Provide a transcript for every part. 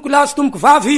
tomboko lahy sy tomboko vavy.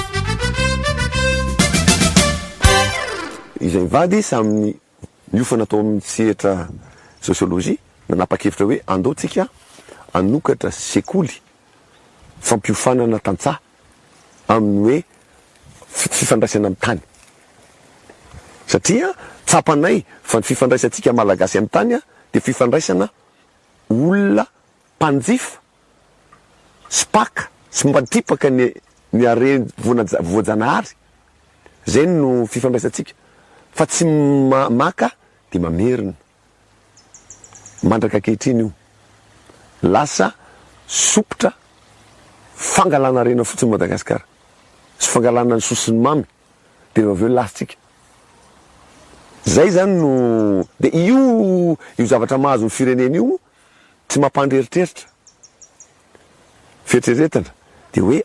Izay mivady saminy niofana atao amin'ny sehatra sosiolojia nanapa-kevitra hoe andao tsika anokatra sekoly fampiofanana tantsaha amin'ny hoe fifandraisana amin'ny tany. Satria tsapanay fa ny fifandraisantsika malagasy amin'ny tany dia fifandraisana olona mpanjifa spaka sy mpadipaka ny are voajanahary. Zay no fifandraisantsika. Fa tsy maka dia mamerina. Mandraka ankehitriny io. Lasa sopotra fangalana rena fotsiny Madagasikara. Sy fangalana ny sosiny mamy. Dia aveo lasitsika. Zay zany no dia io zavatra mahazo ny firenena io tsy mampandreritreritra. Fieritreretana dia hoe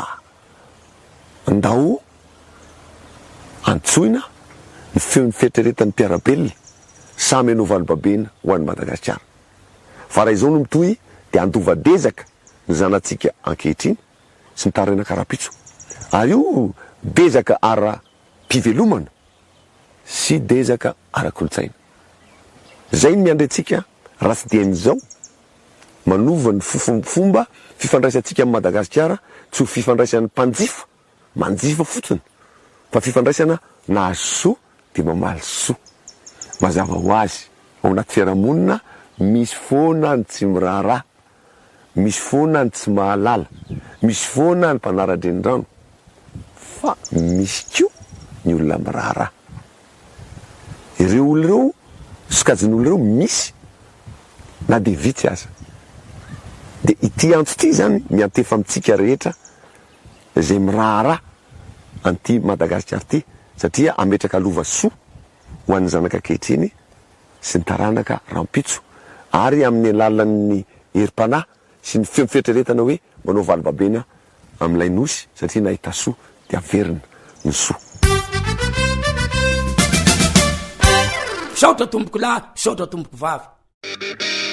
andao antsoina ny feon'ny fieritreretan'ny mpiarabelona samy anao valobabena ho an'ny Madagasikara. Fa raha izao no mitohy dia andovadezaka ny zanatsika ankehitriny sy ny taraina karapitso. Ary io dezaka ara-pivelomana sy dezaka ara-kolotsaina. Zay ny miandrentsika raha tsy dian'izao manova ny fomba fifandraisantsika amin'ny Madagasikara tsy ho fifandraisan'ny mpanjifa, manjifa fotsiny, fa fifandraisana nahazo soa dia mamaly soa. Mazava ho azy ao anaty fiarahamonina misy foana ny tsy miraharaha, misy foana ny tsy mahalala, misy foana ny mpanara-drenirano, fa misy koa ny olona miraharaha. Ireo olona ireo, sokajin'olona ireo misy na dia vitsy aza. Dia ity antso ity zany miantefa amintsika rehetra izay miraharaha anty Madagasikara ity, satria ametraka lova soa ho an'ny zanaka ankehitriny sy ny taranaka rampitso, ary amin'ny alalan'ny herim-panahy sy ny fieritreretana hoe manao valobabena amin'ilay nosy satria nahita soa dia averina ny soa. Saotra tomboko lahy, saotra tomboko vavy.